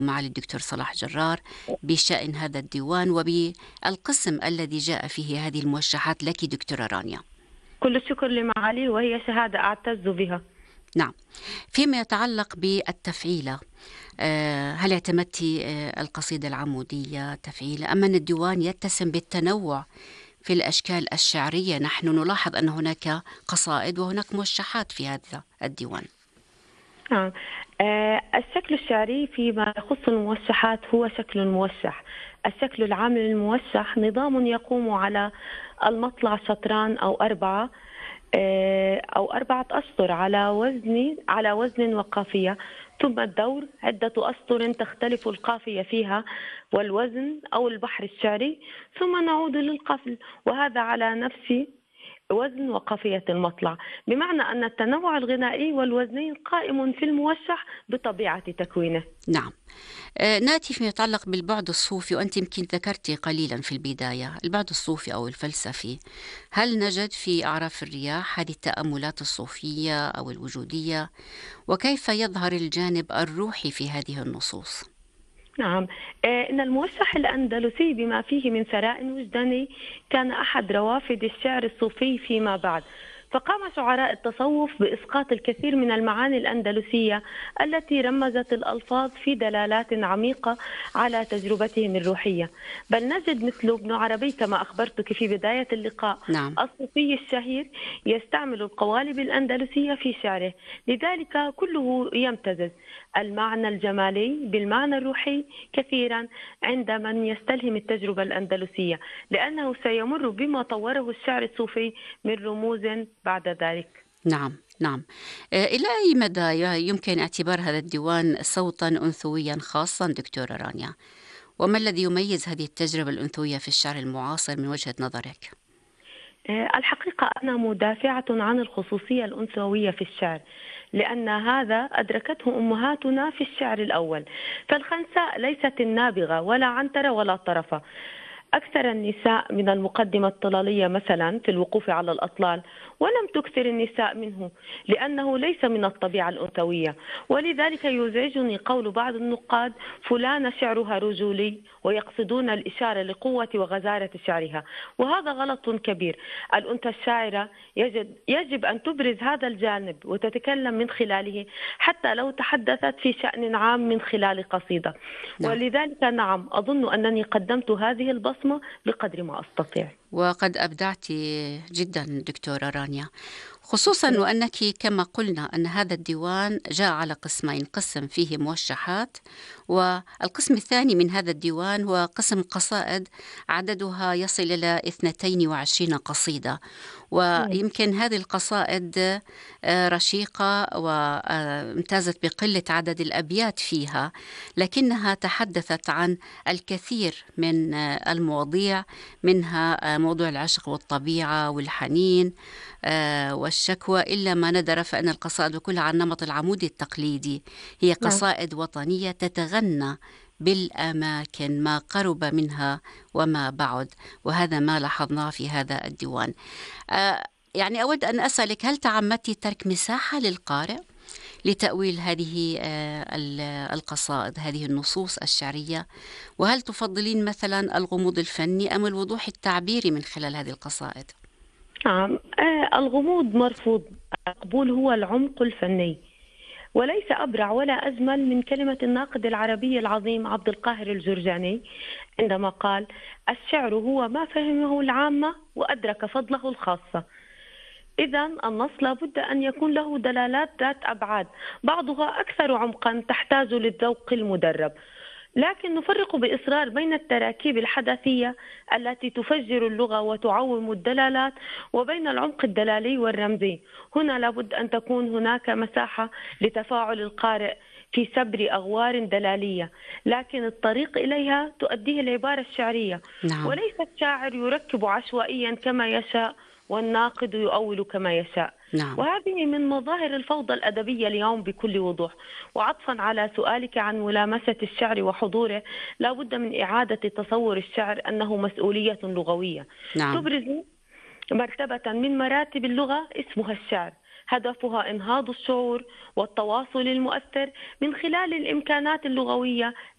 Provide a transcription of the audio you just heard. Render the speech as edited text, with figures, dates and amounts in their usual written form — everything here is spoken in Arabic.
معالي الدكتور صلاح جرار بشأن هذا الديوان وبالقسم الذي جاء فيه هذه الموشحات لك دكتورة رانيا. كل الشكر لمعالي، وهي شهادة أعتز بها. نعم، فيما يتعلق بالتفعيلة، هل اعتمدت القصيدة العمودية تفعيلة أم أن الديوان يتسم بالتنوع في الأشكال الشعرية؟ نحن نلاحظ أن هناك قصائد وهناك موشحات في هذا الديوان. نعم. الشكل الشعري فيما يخص الموشحات هو شكل موشح. الشكل العام للموشح نظام يقوم على المطلع شطران أو 4 أسطر على وزن وقافية، ثم الدور عدة أسطر تختلف القافية فيها والوزن أو البحر الشعري، ثم نعود للقفل، وهذا على نفس وزن وقافية المطلع، بمعنى أن التنوع الغنائي والوزني قائم في الموشح بطبيعة تكوينه. نعم. ناتي فيما يتعلق بالبعد الصوفي، وأنت يمكن ذكرتي قليلا في البداية البعد الصوفي أو الفلسفي. هل نجد في أعراف الرياح هذه التأملات الصوفية أو الوجودية؟ وكيف يظهر الجانب الروحي في هذه النصوص؟ نعم. إن الموشح الأندلسي بما فيه من ثراء وجداني كان أحد روافد الشعر الصوفي فيما بعد، فقام شعراء التصوف بإسقاط الكثير من المعاني الأندلسية التي رمزت الألفاظ في دلالات عميقة على تجربتهم الروحية، بل نجد مثل ابن عربي كما أخبرتك في بداية اللقاء نعم. الصوفي الشهير يستعمل القوالب الأندلسية في شعره، لذلك كله يمتزج المعنى الجمالي بالمعنى الروحي كثيرا عند من يستلهم التجربة الأندلسية، لأنه سيمر بما طوره الشعر الصوفي من رموز بعد ذلك. نعم. نعم. إلى أي مدى يمكن اعتبار هذا الديوان صوتا أنثويا خاصا دكتورة رانيا؟ وما الذي يميز هذه التجربة الأنثوية في الشعر المعاصر من وجهة نظرك؟ الحقيقة أنا مدافعة عن الخصوصية الأنثوية في الشعر، لأن هذا أدركته أمهاتنا في الشعر الأول، فالخنساء ليست النابغة ولا عنترة ولا طرفة. أكثر النساء من المقدمة الطلالية مثلا في الوقوف على الأطلال، ولم تكثر النساء منه لأنه ليس من الطبيعة الأنثوية، ولذلك يزعجني قول بعض النقاد فلان شعرها رجولي، ويقصدون الإشارة لقوة وغزارة شعرها، وهذا غلط كبير. الأنثى الشاعرة يجب أن تبرز هذا الجانب وتتكلم من خلاله، حتى لو تحدثت في شأن عام من خلال قصيدة. نعم. ولذلك نعم، أظن أنني قدمت هذه البصمة بقدر ما أستطيع. وقد أبدعت جدا دكتورة رانيا، خصوصا وأنك كما قلنا أن هذا الديوان جاء على قسمين، قسم فيه موشحات، والقسم الثاني من هذا الديوان هو قسم قصائد عددها يصل إلى 22 قصيدة. ويمكن هذه القصائد رشيقة وامتازت بقلة عدد الأبيات فيها، لكنها تحدثت عن الكثير من المواضيع، منها موضوع العشق والطبيعة والحنين والشكوى، إلا ما ندر فإن القصائد كلها عن نمط العمود التقليدي، هي نعم. قصائد وطنية تتغنى بالأماكن ما قرب منها وما بعد، وهذا ما لاحظناه في هذا الديوان. يعني أود أن أسألك، هل تعمدت ترك مساحة للقارئ لتأويل هذه القصائد، هذه النصوص الشعرية؟ وهل تفضلين مثلا الغموض الفني أم الوضوح التعبيري من خلال هذه القصائد؟ نعم. الغموض مرفوض، المقبول هو العمق الفني، وليس أبرع ولا أجمل من كلمة الناقد العربي العظيم عبد القاهر الجرجاني عندما قال: الشعر هو ما فهمه العامة وأدرك فضله الخاصة. إذا النص لابد أن يكون له دلالات ذات أبعاد، بعضها أكثر عمقا تحتاج للذوق المدرب، لكن نفرق بإصرار بين التراكيب الحدثية التي تفجر اللغة وتعوم الدلالات، وبين العمق الدلالي والرمزي. هنا لابد أن تكون هناك مساحة لتفاعل القارئ في سبر أغوار دلالية، لكن الطريق إليها تؤديه العبارة الشعرية، نعم. وليس الشاعر يركب عشوائيا كما يشاء والناقد يؤول كما يشاء. نعم. وهذه من مظاهر الفوضى الأدبية اليوم بكل وضوح. وعطفا على سؤالك عن ملامسة الشعر وحضوره، لا بد من إعادة تصور الشعر أنه مسؤولية لغوية نعم. تبرز مرتبة من مراتب اللغة اسمها الشعر، هدفها إنهاض الشعور والتواصل المؤثر من خلال الإمكانات اللغوية